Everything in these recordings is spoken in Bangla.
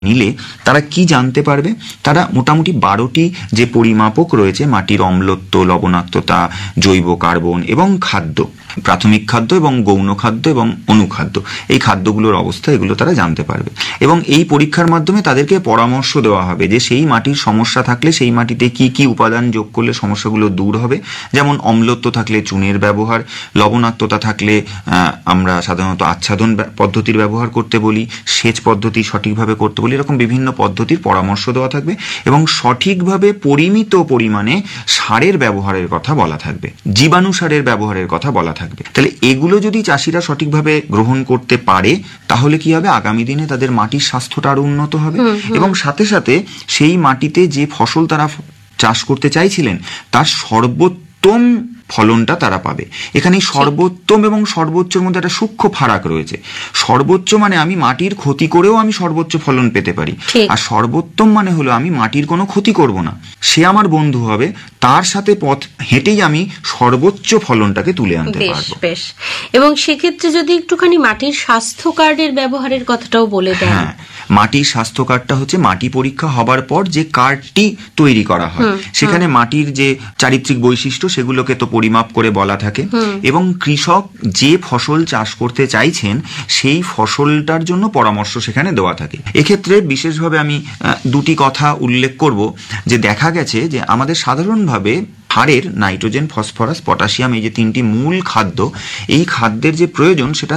নিলে তারা কি জানতে পারবে? তারা মোটামুটি 12টি যে পরিমাপক রয়েছে মাটির অম্লত্ব, লবণাক্ততা, জৈব কার্বন এবং খাদ্য, প্রাথমিক খাদ্য এবং গৌণ খাদ্য এবং অনুখাদ্য, এই খাদ্যগুলোর অবস্থা এগুলো তারা জানতে পারবে। এবং এই পরীক্ষার মাধ্যমে তাদেরকে পরামর্শ দেওয়া হবে যে সেই মাটির সমস্যা থাকলে সেই মাটিতে কি কি উপাদান যোগ করলে সমস্যাগুলো দূর হবে। যেমন অম্লত্ব থাকলে চুনের ব্যবহার, লবণাক্ততা থাকলে আমরা সাধারণত আচ্ছাদন পদ্ধতির ব্যবহার করতে বলি, সেচ পদ্ধতি সঠিকভাবে করতে বলি, এরকম বিভিন্ন পদ্ধতির পরামর্শ দেওয়া থাকবে এবং সঠিকভাবে পরিমিত পরিমাণে সারের ব্যবহারের কথা বলা থাকবে, জীবাণু সারের ব্যবহারের কথা বলা থাকবে। তাহলে এগুলো যদি চাষিরা সঠিকভাবে গ্রহণ করতে পারে তাহলে কি হবে? আগামী দিনে তাদের মাটির স্বাস্থ্যটা আরো উন্নত হবে এবং সাথে সাথে সেই মাটিতে যে ফসল তারা চাষ করতে চাইছিলেন তার সর্বোত্তম ফলনটা তারা পাবে। এখানে সর্বোত্তম এবং সর্বোচ্চের মধ্যে একটা সূক্ষ্ম ফারাক রয়েছে। সর্বোচ্চ মানে আমি মাটির ক্ষতি করেও আমি সর্বোচ্চ ফলন পেতে পারি, আর সর্বোত্তম মানে হলো আমি মাটির কোনো ক্ষতি করব না, সে আমার বন্ধু হবে, তার সাথে পথ হেঁটেই আমি সর্বোচ্চ ফলনটাকে তুলে আনতে পারবো। বেশ, এবং সেক্ষেত্রে যদি একটুখানি মাটির স্বাস্থ্য কার্ডের ব্যবহারের কথাটাও বলে দেন। হ্যাঁ, মাটির স্বাস্থ্য কার্ডটা হচ্ছে মাটি পরীক্ষা হবার পর যে কার্ডটি তৈরি করা হয়, সেখানে মাটির যে চারিত্রিক বৈশিষ্ট্য সেগুলোকে তো পরিমাপ করে বলা থাকে এবং কৃষক যে ফসল চাষ করতে চাইছেন সেই ফসলটার জন্য পরামর্শ সেখানে দেওয়া থাকে। এক্ষেত্রে বিশেষভাবে আমি দুটি কথা উল্লেখ করব যে দেখা গেছে যে আমাদের সাধারণভাবে সারের নাইট্রোজেন, ফসফরাস, পটাশিয়াম, এই যে তিনটি মূল খাদ্য, এই খাদ্যের যে প্রয়োজন সেটা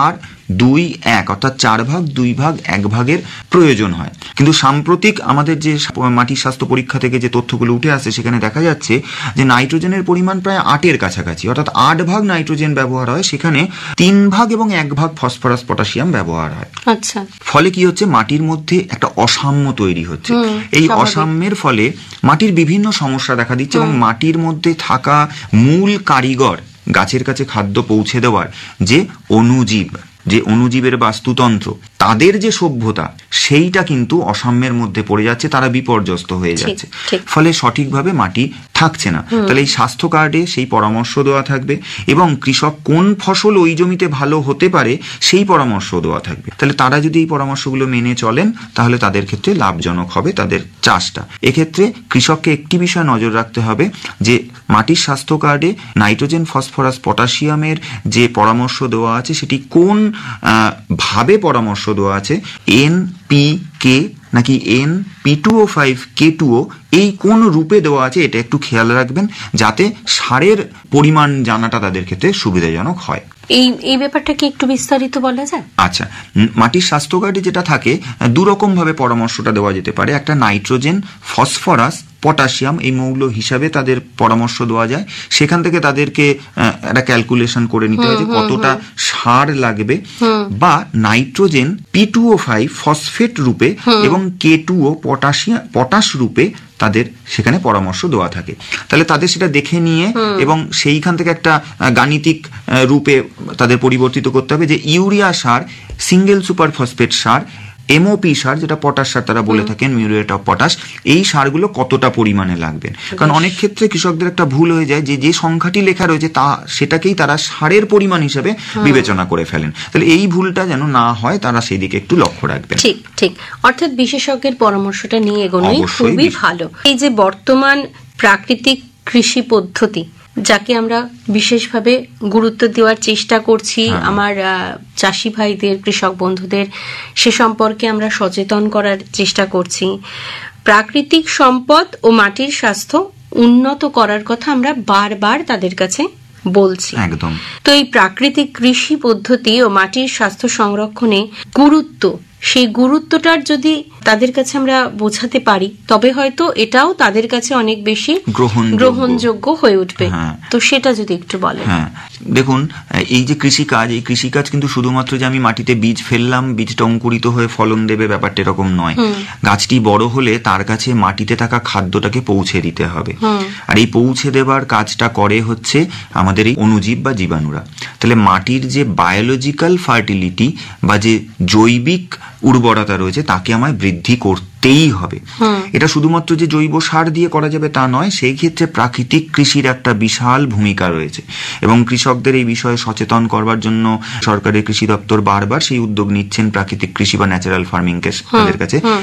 4-2-1 অর্থাৎ 4 ভাগ 2 ভাগ 1 ভাগের প্রয়োজন হয়। কিন্তু সাম্প্রতিক আমাদের যে মাটির স্বাস্থ্য পরীক্ষা থেকে যে তথ্যগুলো উঠে আসে সেখানে দেখা যাচ্ছে যে নাইট্রোজেনের পরিমাণ প্রায় 8-এর কাছাকাছি, অর্থাৎ 8 ভাগ নাইট্রোজেন ব্যবহার হয়, সেখানে 3 ভাগ এবং 1 ভাগ ফসফরাস, পটাশিয়াম ব্যবহার হয়। আচ্ছা, ফলে কি হচ্ছে? মাটির মধ্যে একটা অসাম্য তৈরি হচ্ছে। এই অসাম্যের ফলে মাটির বিভিন্ন সমস্যা দেখা দিচ্ছে এবং মাটির মধ্যে থাকা মূল কারিগর, গাছের কাছে খাদ্য পৌঁছে দেওয়ার যে অণুজীব, যে অণুজীবের বাস্তুতন্ত্র, তাদের যে সভ্যতা, সেইটা কিন্তু অসাম্যের মধ্যে পড়ে যাচ্ছে, তারা বিপর্যস্ত হয়ে যাচ্ছে, ফলে সঠিকভাবে মাটি থাকছে না। তাহলে এই স্বাস্থ্য কার্ডে সেই পরামর্শ দেওয়া থাকবে এবং কৃষক কোন ফসল ওই জমিতে ভালো হতে পারে সেই পরামর্শ দেওয়া থাকবে। তাহলে তারা যদি এই পরামর্শগুলো মেনে চলেন তাহলে তাদের ক্ষেত্রে লাভজনক হবে তাদের চাষটা। এক্ষেত্রে কৃষককে একটি বিষয় নজর রাখতে হবে যে মাটির স্বাস্থ্য কার্ডে নাইট্রোজেন, ফসফরাস, পটাশিয়ামের যে পরামর্শ দেওয়া আছে সেটি কোন ভাবে পরামর্শ দেওয়া আছে, NPK নাকি N-P2O5 K2O, এই কোন রূপে দেওয়া আছে এটা একটু খেয়াল রাখবেন যাতে সারের পরিমাণ জানাটা তাদের ক্ষেত্রে সুবিধাজনক হয়। এই ব্যাপারটা কি একটু বিস্তারিত বলা যায়? আচ্ছা, মাটির স্বাস্থ্য কার্ডে যেটা থাকে দুরকম ভাবে পরামর্শটা দেওয়া যেতে পারে। একটা নাইট্রোজেন, ফসফরাস, পটাশিয়াম এই মৌল হিসাবে তাদের পরামর্শ দেওয়া যায়। সেখান থেকে তাদেরকে একটা ক্যালকুলেশন করে নিতে হয় যে কতটা সার লাগবে, বা নাইট্রোজেন P2O5 ফসফেট রূপে এবং K2O পটাশ রূপে তাদের সেখানে পরামর্শ দেওয়া থাকে। তাহলে তাদের সেটা দেখে নিয়ে এবং সেইখান থেকে একটা গাণিতিক রূপে তাদের পরিবর্তিত করতে হবে যে ইউরিয়া সার, সিঙ্গেল সুপার ফসফেট সার, MOP সার যেটা পটাশ সার তারা বলে থাকেন, মিউরেট অফ পটাশ, এই সারগুলো কতটা পরিমাণে লাগবেন। কারণ অনেক ক্ষেত্রে কৃষকদের একটা ভুল হয়ে যায় যে সংখ্যাটি লেখা রয়েছে তা সেটাকেই তারা সারের পরিমাণ হিসেবে বিবেচনা করে ফেলেন। তাহলে এই ভুলটা যেন না হয় তারা সেই দিকে একটু লক্ষ্য রাখবেন। ঠিক ঠিক, অর্থাৎ বিশেষজ্ঞের পরামর্শটা নিয়ে এগোনোই খুবই ভালো। এই যে বর্তমান প্রাকৃতিক কৃষি পদ্ধতি যাকে আমরা বিশেষভাবে গুরুত্ব দেওয়ার চেষ্টা করছি, আমার চাষি ভাইদের, কৃষক বন্ধুদের সে সম্পর্কে আমরা সচেতন করার চেষ্টা করছি। প্রাকৃতিক সম্পদ ও মাটির স্বাস্থ্য উন্নত করার কথা আমরা বারবার তাদের কাছে বলছি। একদম। তো এই প্রাকৃতিক কৃষি পদ্ধতি ও মাটির স্বাস্থ্য সংরক্ষণে গুরুত্ব, সেই গুরুত্বটার যদি তাদের কাছে আমরা বোঝাতে পারি তবে হয়তো এটাও তাদের কাছে অনেক বেশি গ্রহণযোগ্য হয়ে উঠবে। তো সেটা যদি একটু বলেন। হ্যাঁ, দেখুন, এই যে কৃষিকাজ, এই কৃষিকাজ কিন্তু শুধুমাত্র যে আমি মাটিতে বীজ ফেললাম, বীজটা অঙ্কুরিত হয়ে ফলন দেবে, ব্যাপারটা এরকম নয়। গাছটি বড় হলে তার কাছে মাটিতে থাকা খাদ্যটাকে পৌঁছে দিতে হবে, আর এই পৌঁছে দেবার কাজটা করে হচ্ছে আমাদের এই অণুজীব বা জীবাণুরা। তাহলে মাটির যে বায়োলজিক্যাল ফার্টিলিটি বা যে জৈবিক উর্বরতা রয়েছে তাকে আমায় বৃদ্ধি করতেই হবে। এটা শুধুমাত্র যে জৈব সার দিয়ে করা যাবে তা নয়, সেই ক্ষেত্রে প্রাকৃতিক কৃষির একটা বিশাল ভূমিকা রয়েছে এবং কৃষকদের এই বিষয়ে সচেতন করবার জন্য সরকারের কৃষি দপ্তর বারবার সেই উদ্যোগ নিচ্ছেন প্রাকৃতিক কৃষি বা ন্যাচারাল ফার্মিংকে তাদের কাছে